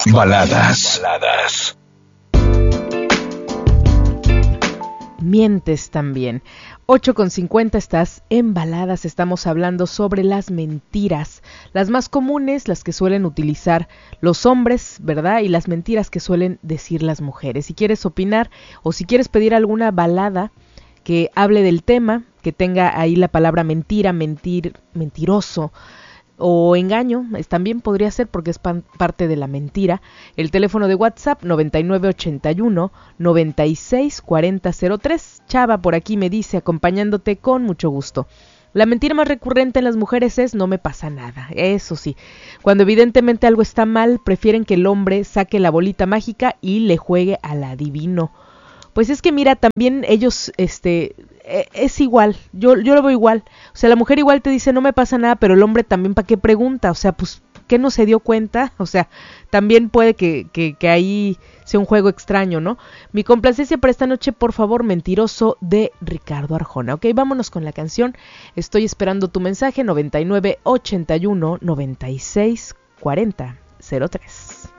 Baladas. Mientes también. 8:50, estás en Baladas. Estamos hablando sobre las mentiras, las más comunes, las que suelen utilizar los hombres, ¿verdad? Y las mentiras que suelen decir las mujeres. Si quieres opinar o si quieres pedir alguna balada que hable del tema, que tenga ahí la palabra mentira, mentiroso o engaño, también podría ser porque es parte de la mentira. El teléfono de WhatsApp 9981-964003. Chava por aquí me dice, acompañándote con mucho gusto. La mentira más recurrente en las mujeres es no me pasa nada. Eso sí, cuando evidentemente algo está mal, prefieren que el hombre saque la bolita mágica y le juegue al adivino. Pues es que mira, también ellos, es igual, yo lo veo igual. O sea, la mujer igual te dice no me pasa nada, pero el hombre también, ¿para qué pregunta? O sea, pues, ¿qué no se dio cuenta? O sea, también puede que ahí sea un juego extraño, ¿no? Mi complacencia para esta noche, por favor, Mentiroso, de Ricardo Arjona. Ok, vámonos con la canción. Estoy esperando tu mensaje, 9981-964003.